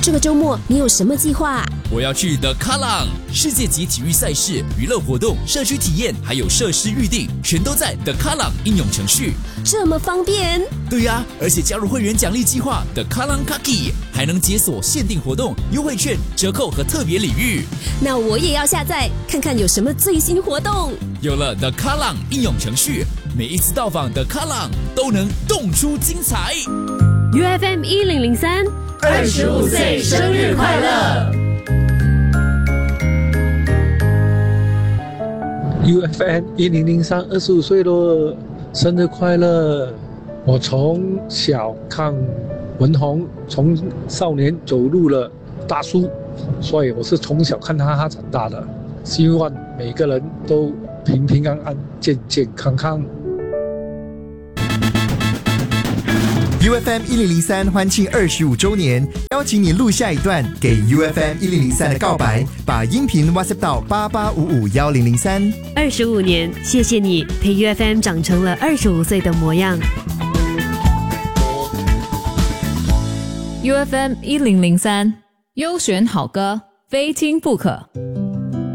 这个周末你有什么计划？ 我要去 The Kallang 世界级体育赛事、娱乐活动、社区体验，还有设施预定，全都在 The Kallang 应用程序。 这么方便？ 对呀，而且加入会员奖励计划 The Kallang Kaki， 还能解锁限定活动、优惠券、折扣和特别礼遇。 那我也要下载看看有什么最新活动。 有了 The Kallang 应用程序，每一次到访 The Kallang 都能动出精彩。 UFM 1003 25岁生日快乐。 UFM 1003 25岁了，生日快乐！我从小看文宏，从少年走入了大叔，所以我是从小看他长大的。希望每个人都平平安安、健健康康。 UFM 1003欢庆25周年，邀请你录下一段给 UFM 1003的告白，把音频 WhatsApp 到88551003。 25年，谢谢你陪 UFM 长成了25岁的模样。 UFM 1003优选好歌，非听不可。